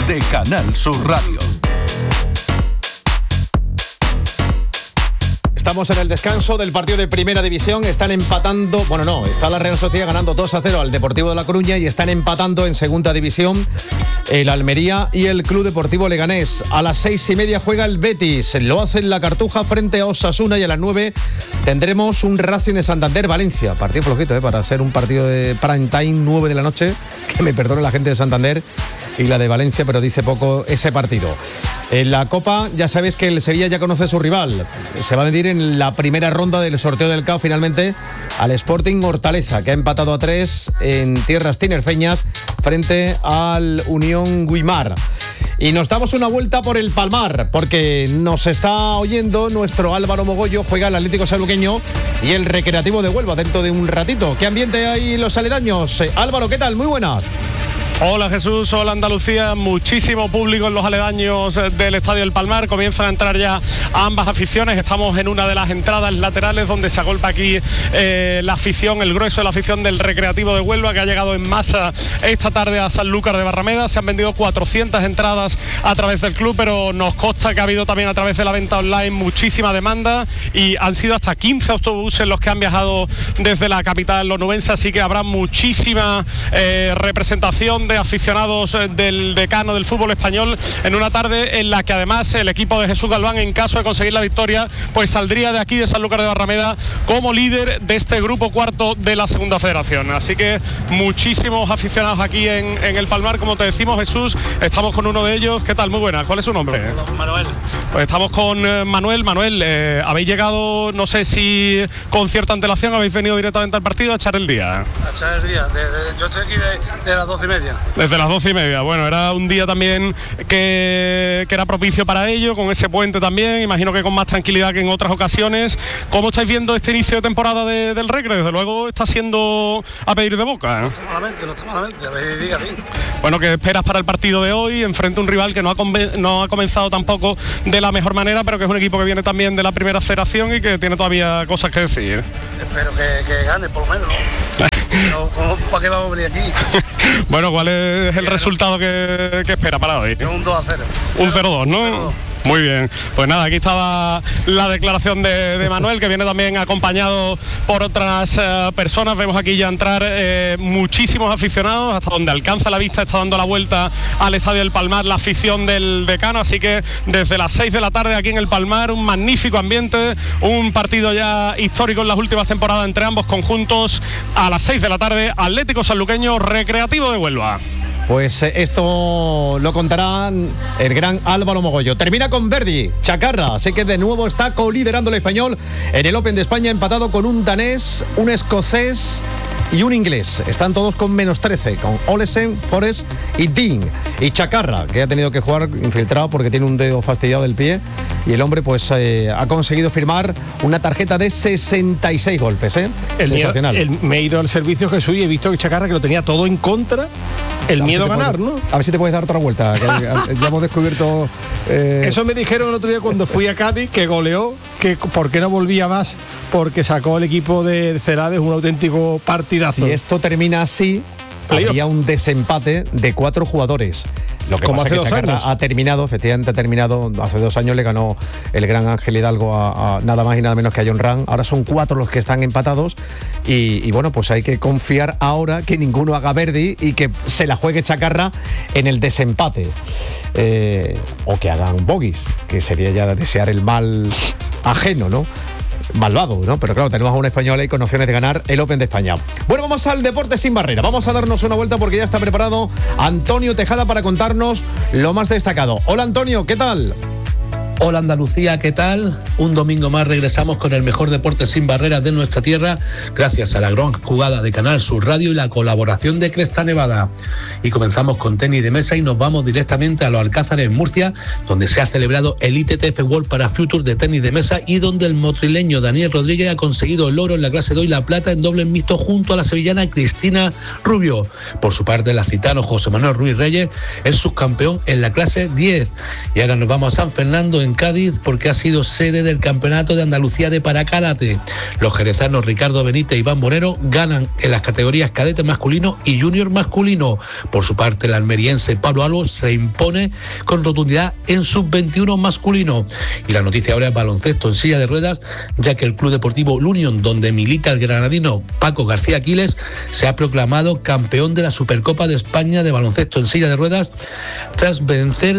de Canal Sur Radio. Estamos en el descanso del partido de Primera División. Están empatando, está la Real Sociedad ganando 2-0 al Deportivo de La Coruña y están empatando en Segunda División el Almería y el Club Deportivo Leganés. A las 6:30 juega el Betis. Lo hace en la Cartuja frente a Osasuna y a las 9 tendremos un Racing de Santander-Valencia. Partido flojito, para ser un partido de prime time, 9 de la noche. Que me perdone la gente de Santander y la de Valencia, pero dice poco ese partido. En la Copa ya sabéis que el Sevilla ya conoce a su rival. Se va a medir en la primera ronda del sorteo del CAO finalmente al Sporting Hortaleza, que ha empatado a 3 en tierras tinerfeñas frente al Unión Guimar. Y nos damos una vuelta por el Palmar, porque nos está oyendo nuestro Álvaro Mogollón. Juega el Atlético Sanluqueño y el Recreativo de Huelva dentro de un ratito. ¿Qué ambiente hay en los aledaños? Álvaro, ¿qué tal? Muy buenas. Hola Jesús, hola Andalucía, muchísimo público en los aledaños del Estadio del Palmar, comienzan a entrar ya ambas aficiones, estamos en una de las entradas laterales donde se agolpa aquí la afición, el grueso de la afición del Recreativo de Huelva, que ha llegado en masa esta tarde a Sanlúcar de Barrameda. Se han vendido 400 entradas a través del club, pero nos consta que ha habido también a través de la venta online muchísima demanda y han sido hasta 15 autobuses los que han viajado desde la capital onubense, así que habrá muchísima representación de aficionados del decano del fútbol español en una tarde en la que además el equipo de Jesús Galván, en caso de conseguir la victoria, pues saldría de aquí de Sanlúcar de Barrameda como líder de este grupo cuarto de la Segunda Federación. Así que muchísimos aficionados aquí en el Palmar, como te decimos, Jesús. Estamos con uno de ellos. ¿Qué tal? Muy buenas. ¿Cuál es su nombre? Manuel. Pues estamos con Manuel. Manuel, habéis llegado, no sé si con cierta antelación, habéis venido directamente al partido a echar el día. A echar el día. Yo estoy aquí de las 12:30. Desde las 12:30. Bueno, era un día también que era propicio para ello, con ese puente también, imagino que con más tranquilidad que en otras ocasiones. ¿Cómo estáis viendo este inicio de temporada del Recre? Desde luego está siendo a pedir de boca, ¿eh? No está malamente, a ver, diga a ti. Bueno, ¿qué esperas para el partido de hoy? Enfrente a un rival que no ha comenzado tampoco de la mejor manera, pero que es un equipo que viene también de la Primera Federación y que tiene todavía cosas que decir. Espero que gane, por lo menos, ¿no? ¿Para qué vamos a venir aquí? Bueno, ¿cuál es el resultado que espera para hoy? Un 2-0. Un 0-2, ¿no? 0-2. Muy bien, pues nada, aquí estaba la declaración de Manuel, que viene también acompañado por otras personas. Vemos aquí ya entrar muchísimos aficionados, hasta donde alcanza la vista está dando la vuelta al Estadio del Palmar la afición del decano, así que desde las 6 de la tarde aquí en el Palmar, un magnífico ambiente, un partido ya histórico en las últimas temporadas entre ambos conjuntos. A las 6 de la tarde, Atlético Sanluqueño, Recreativo de Huelva. Pues esto lo contará el gran Álvaro Mogollón. Termina con Verdi, Chacarra, así que de nuevo está coliderando el español en el Open de España, empatado con un danés, un escocés y un inglés. Están todos con -13, con Olesen, Forrest y Dean. Y Chacarra, que ha tenido que jugar infiltrado porque tiene un dedo fastidiado del pie. Y el hombre pues ha conseguido firmar una tarjeta de 66 golpes, ¿eh? Sensacional. Me he ido al servicio, Jesús, y he visto que Chacarra, que lo tenía todo en contra. El miedo a ganar, ¿no? A ver si te puedes dar otra vuelta, que ya hemos descubierto... Eso me dijeron el otro día cuando fui a Cádiz, que goleó, que por qué no volvía más, porque sacó el equipo de Celades un auténtico partidazo. Si esto termina así, habría un desempate de 4 jugadores. Lo que como pasa hace es que 2 Chacarra años. efectivamente ha terminado, hace 2 años le ganó el gran Ángel Hidalgo a nada más y nada menos que a John Ram. Ahora son 4 los que están empatados y bueno, pues hay que confiar ahora que ninguno haga Verdi y que se la juegue Chacarra en el desempate. O que hagan bogies, que sería ya desear el mal ajeno, ¿no? Malvado, ¿no? Pero claro, tenemos a un español ahí con opciones de ganar el Open de España. Bueno, vamos al deporte sin barrera. Vamos a darnos una vuelta porque ya está preparado Antonio Tejada para contarnos lo más destacado. Hola Antonio, ¿qué tal? Hola Andalucía, ¿qué tal? Un domingo más regresamos con el mejor deporte sin barreras de nuestra tierra, gracias a la gran jugada de Canal Sur Radio y la colaboración de Cresta Nevada. Y comenzamos con tenis de mesa y nos vamos directamente a los Alcázares en Murcia, donde se ha celebrado el ITTF World para Future de tenis de mesa y donde el motrileño Daniel Rodríguez ha conseguido el oro en la clase 2 y la plata en doble mixto junto a la sevillana Cristina Rubio. Por su parte, el acitano José Manuel Ruiz Reyes es subcampeón en la clase 10. Y ahora nos vamos a San Fernando, en en Cádiz porque ha sido sede del Campeonato de Andalucía de Paracárate. Los jerezanos Ricardo Benítez y Iván Morero ganan en las categorías cadete masculino y junior masculino. Por su parte, el almeriense Pablo Albo se impone con rotundidad en sub-21 masculino. Y la noticia ahora es baloncesto en silla de ruedas, ya que el Club Deportivo Unión, donde milita el granadino Paco García Aquiles, se ha proclamado campeón de la Supercopa de España de baloncesto en silla de ruedas tras vencer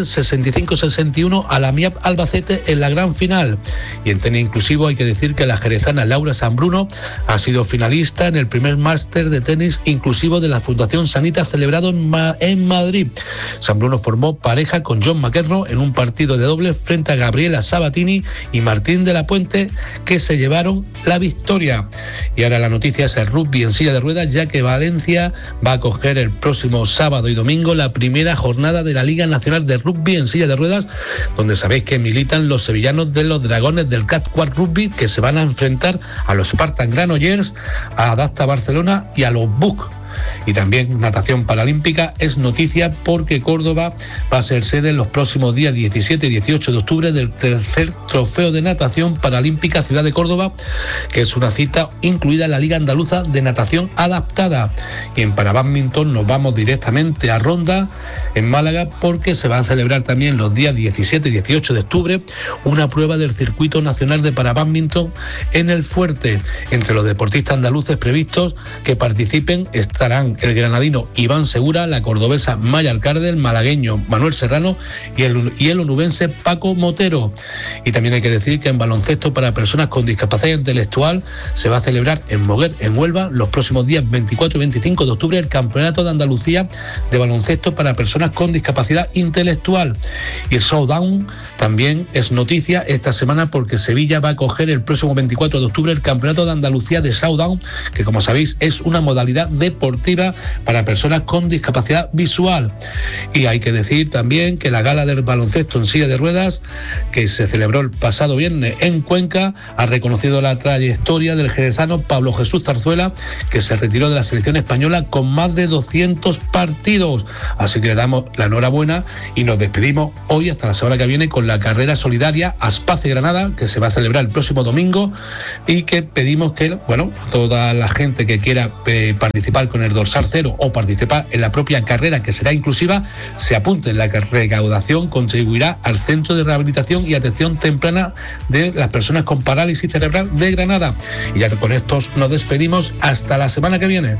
65-61 a la MIAP Albacete en la gran final. Y en tenis inclusivo hay que decir que la jerezana Laura Sanbruno ha sido finalista en el primer máster de tenis inclusivo de la Fundación Sanita celebrado en Madrid. Sanbruno formó pareja con John McEnroe en un partido de dobles frente a Gabriela Sabatini y Martín de la Puente, que se llevaron la victoria. Y ahora la noticia es el rugby en silla de ruedas, ya que Valencia va a acoger el próximo sábado y domingo la primera jornada de la Liga Nacional de Rugby en silla de ruedas, donde sabéis que militan los sevillanos de los Dragones del CAT Quad Rugby, que se van a enfrentar a los Spartan Granollers, a Adapta Barcelona y a los BUC. Y también natación paralímpica es noticia porque Córdoba va a ser sede en los próximos días 17 y 18 de octubre del tercer trofeo de natación paralímpica Ciudad de Córdoba, que es una cita incluida en la Liga Andaluza de Natación Adaptada. Y en para bádminton nos vamos directamente a Ronda, en Málaga, porque se va a celebrar también los días 17 y 18 de octubre una prueba del Circuito Nacional de para bádminton en El Fuerte. Entre los deportistas andaluces previstos que participen estarán el granadino Iván Segura, la cordobesa Maya Alcalde, el malagueño Manuel Serrano y el onubense Paco Motero. Y también hay que decir que en baloncesto para personas con discapacidad intelectual se va a celebrar en Moguer, en Huelva, los próximos días 24 y 25 de octubre el Campeonato de Andalucía de baloncesto para personas con discapacidad intelectual. Y el Showdown también es noticia esta semana porque Sevilla va a acoger el próximo 24 de octubre el Campeonato de Andalucía de Showdown, que como sabéis es una modalidad deportiva para personas con discapacidad visual. Y hay que decir también que la gala del baloncesto en silla de ruedas, que se celebró el pasado viernes en Cuenca, ha reconocido la trayectoria del jerezano Pablo Jesús Zarzuela, que se retiró de la selección española con más de 200 partidos. Así que le damos la enhorabuena y nos despedimos hoy hasta la semana que viene con la carrera solidaria Aspace Granada, que se va a celebrar el próximo domingo, y que pedimos que, bueno, toda la gente que quiera participar con el dorsal cero o participar en la propia carrera, que será inclusiva, se apunte. La recaudación contribuirá al Centro de Rehabilitación y Atención Temprana de las Personas con Parálisis Cerebral de Granada. Y ya con estos nos despedimos hasta la semana que viene.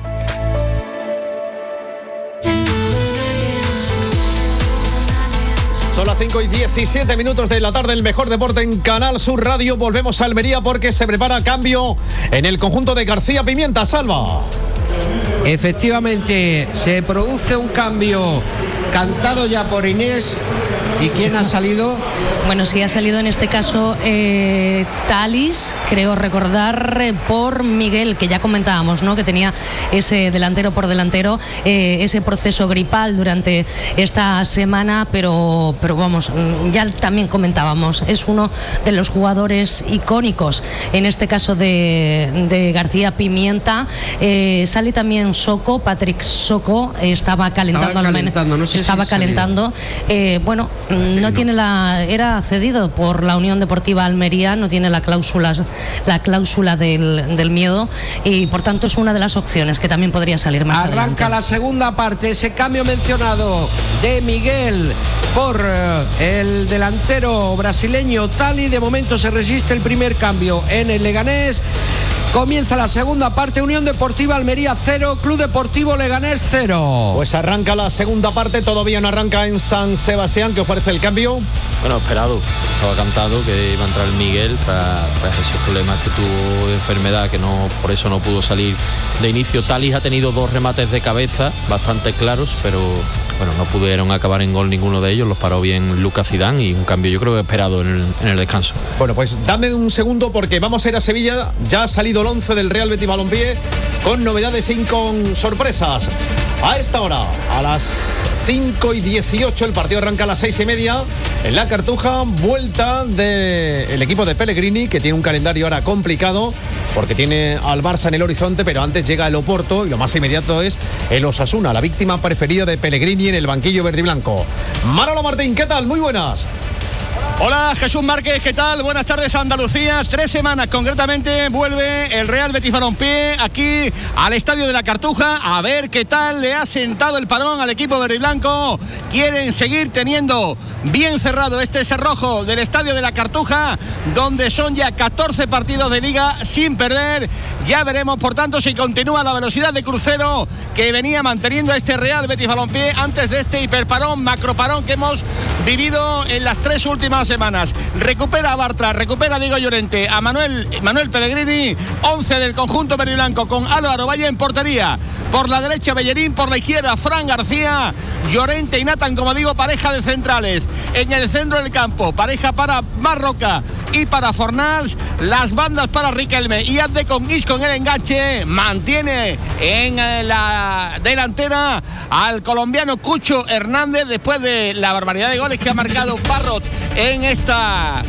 Son las 5:17 de la tarde, el mejor deporte en Canal Sur Radio. Volvemos a Almería porque se prepara cambio en el conjunto de García Pimienta. Salva. Efectivamente, se produce un cambio cantado ya por Inés. ¿Y quién ha salido? Bueno, sí, ha salido en este caso Talis, creo recordar, por Miguel, que ya comentábamos, ¿no? Que tenía ese delantero por delantero, ese proceso gripal durante esta semana, pero vamos, ya también comentábamos, es uno de los jugadores icónicos, en este caso de García Pimienta. Sale también Soco, Patrick Soco, estaba calentando, no sé estaba si calentando. Bueno, no tiene era cedido por la Unión Deportiva Almería, no tiene la cláusula del miedo, y por tanto es una de las opciones que también podría salir más adelante. Arranca la segunda parte, ese cambio mencionado de Miguel por el delantero brasileño Tali. De momento se resiste el primer cambio en el Leganés. Comienza la segunda parte, Unión Deportiva Almería 0, Club Deportivo Leganés 0. Pues arranca la segunda parte, todavía no arranca en San Sebastián, que ofrece el cambio. Bueno, esperado, estaba cantado que iba a entrar Miguel tras esos problemas que tuvo de enfermedad, que no, por eso no pudo salir de inicio. Talis ha tenido 2 remates de cabeza bastante claros, pero bueno, no pudieron acabar en gol ninguno de ellos, los paró bien Lucas Zidane, y un cambio yo creo que esperado en el descanso. Bueno, pues dame un segundo porque vamos a ir a Sevilla. Ya ha salido el 11 del Real Betis Balompié, con novedades y con sorpresas. A esta hora, a las 5:18, el partido arranca a las 6:30 en la Cartuja. Vuelta del equipo de Pellegrini, que tiene un calendario ahora complicado porque tiene al Barça en el horizonte, pero antes llega el Oporto y lo más inmediato es el Osasuna, la víctima preferida de Pellegrini en el banquillo verde y blanco. Manolo Martín, ¿qué tal? Muy buenas. Hola, Jesús Márquez, ¿qué tal? Buenas tardes, Andalucía. 3 semanas concretamente vuelve el Real Betis Balompié aquí al Estadio de la Cartuja. A ver qué tal le ha sentado el parón al equipo verde y blanco. Quieren seguir teniendo bien cerrado este cerrojo del Estadio de la Cartuja, donde son ya 14 partidos de liga sin perder. Ya veremos, por tanto, si continúa la velocidad de crucero que venía manteniendo este Real Betis Balompié antes de este hiperparón, macroparón que hemos vivido en las 3 últimas semanas. Recupera a Bartra, recupera a Diego Llorente, a Manuel Pellegrini. 11 del conjunto verde y blanco con Álvaro Valle en portería. Por la derecha Bellerín, por la izquierda Fran García, Llorente y Nathan, como digo, pareja de centrales. En el centro del campo, pareja para Marroca y para Fornals, las bandas para Riquelme y Abde con Isco en el enganche. Mantiene en la delantera al colombiano Cucho Hernández después de la barbaridad de goles que ha marcado Parrot en esta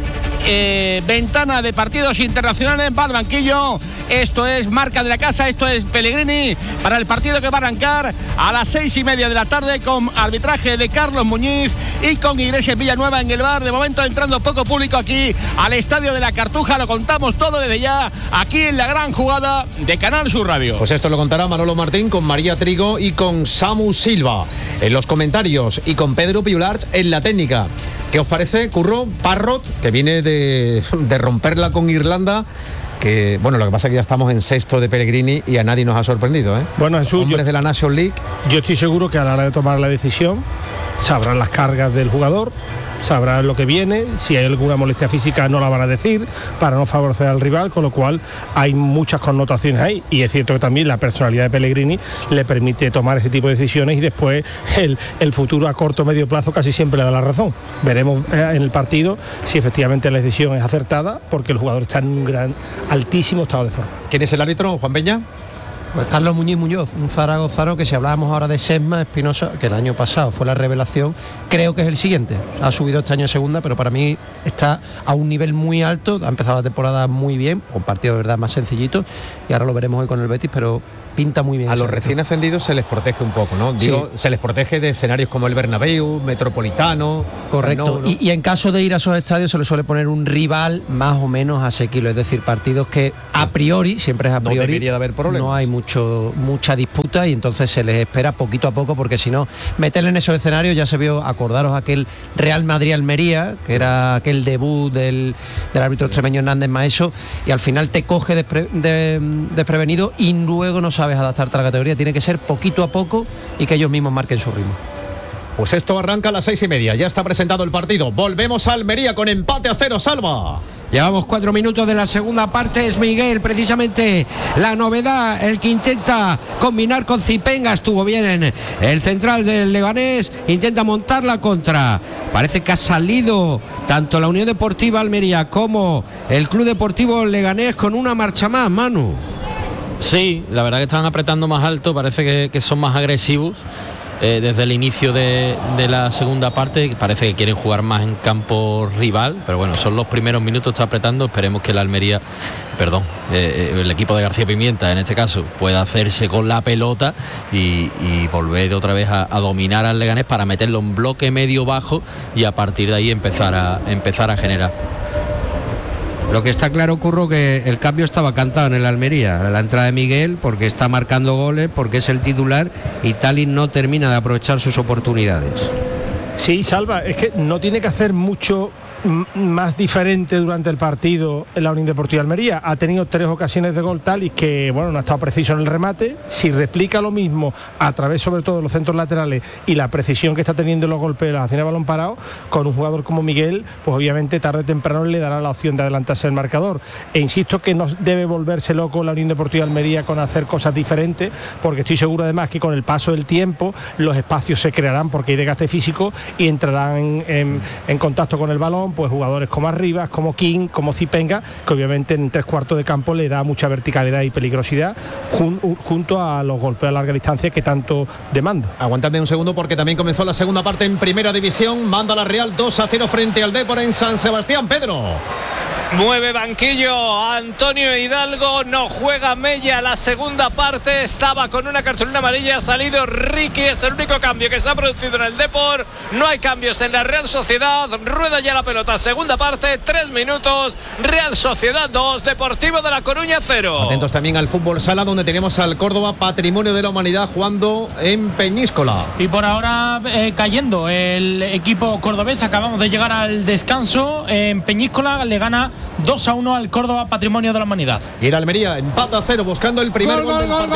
ventana de partidos internacionales. Va al banquillo. Esto es marca de la casa, esto es Pellegrini para el partido que va a arrancar a las 6:30 de la tarde con arbitraje de Carlos Muñiz y con Iglesias Villanueva en el bar. De momento entrando poco público aquí al Estadio de la Cartuja. Lo contamos todo desde ya aquí en la gran jugada de Canal Sur Radio. Pues esto lo contará Manolo Martín con María Trigo y con Samu Silva en los comentarios y con Pedro Piulart en la técnica. ¿Qué os parece, Curro? Parrot, que viene de romperla con Irlanda, que bueno, lo que pasa es que ya estamos en sexto de Pellegrini y a nadie nos ha sorprendido, ¿eh? Bueno, Jesús, hombres de la National League. Yo estoy seguro que a la hora de tomar la decisión sabrán las cargas del jugador, sabrán lo que viene, si hay alguna molestia física no la van a decir para no favorecer al rival, con lo cual hay muchas connotaciones ahí, y es cierto que también la personalidad de Pellegrini le permite tomar ese tipo de decisiones y después el futuro a corto o medio plazo casi siempre le da la razón. Veremos en el partido si efectivamente la decisión es acertada, porque el jugador está en un altísimo estado de forma. ¿Quién es el árbitro, Juan Peña? Pues Carlos Muñoz, un zaragozano que, si hablábamos ahora de Sesma Espinosa, que el año pasado fue la revelación, creo que es el siguiente. Ha subido este año a segunda, pero para mí está a un nivel muy alto, ha empezado la temporada muy bien, con partido de verdad más sencillito, y ahora lo veremos hoy con el Betis, pero pinta muy bien. A los recién ascendidos se les protege un poco, ¿no? Digo, sí. Se les protege de escenarios como el Bernabéu, Metropolitano. Correcto, ¿no? Y en caso de ir a esos estadios se les suele poner un rival más o menos asequible, es decir, partidos que a priori, siempre es a priori, no debería de haber problemas. No hay mucha disputa, y entonces se les espera poquito a poco, porque si no, meterle en esos escenarios, ya se vio, acordaros aquel Real Madrid-Almería, que era aquel debut del árbitro extremeño Hernández Maeso, y al final te coge desprevenido y luego no sabes adaptarte a la categoría. Tiene que ser poquito a poco y que ellos mismos marquen su ritmo. Pues esto arranca a las 6:30, ya está presentado el partido. Volvemos a Almería con empate a 0, Salva. Llevamos 4 minutos de la segunda parte. Es Miguel, precisamente la novedad, el que intenta combinar con Zipenga. Estuvo bien en el central del Leganés, intenta montar la contra. Parece que ha salido tanto la Unión Deportiva Almería como el Club Deportivo Leganés con una marcha más, Manu. Sí, la verdad que están apretando más alto, parece que son más agresivos desde el inicio de la segunda parte. Parece que quieren jugar más en campo rival, pero bueno, son los primeros minutos, está apretando. Esperemos que el equipo de García Pimienta, en este caso, pueda hacerse con la pelota y volver otra vez a dominar al Leganés para meterlo en bloque medio bajo y a partir de ahí empezar a generar. Lo que está claro, Curro, que el cambio estaba cantado en el Almería, la entrada de Miguel, porque está marcando goles, porque es el titular, y Tallin no termina de aprovechar sus oportunidades. Sí, Salva, es que no tiene que hacer mucho más diferente durante el partido en la Unión Deportiva Almería. Ha tenido 3 ocasiones de gol Tallin, que bueno, no ha estado preciso en el remate. Si replica lo mismo a través sobre todo de los centros laterales y la precisión que está teniendo en los golpes, las acciones de balón parado, con un jugador como Miguel, pues obviamente tarde o temprano le dará la opción de adelantarse el marcador. E insisto que no debe volverse loco la Unión Deportiva Almería con hacer cosas diferentes, porque estoy seguro además que con el paso del tiempo los espacios se crearán, porque hay desgaste físico, y entrarán en contacto con el balón pues jugadores como Arribas, como King, como Zipenga, que obviamente en 3/4 de campo le da mucha verticalidad y peligrosidad junto a los golpes a larga distancia que tanto demanda. Aguantadme un segundo, porque también comenzó la segunda parte en Primera División. Manda la Real 2-0 frente al Dépor en San Sebastián. Pedro. Mueve banquillo Antonio Hidalgo, no juega Mella la segunda parte, estaba con una cartulina amarilla, ha salido Ricky, es el único cambio que se ha producido en el Depor, no hay cambios en la Real Sociedad, rueda ya la pelota, segunda parte, 3 minutos, Real Sociedad 2, Deportivo de La Coruña 0. Atentos también al fútbol sala, donde tenemos al Córdoba Patrimonio de la Humanidad jugando en Peñíscola. Y por ahora cayendo el equipo cordobés, acabamos de llegar al descanso, en Peñíscola le gana 2-1 al Córdoba Patrimonio de la Humanidad. Y el Almería empata a 0 buscando el primer gol del partido.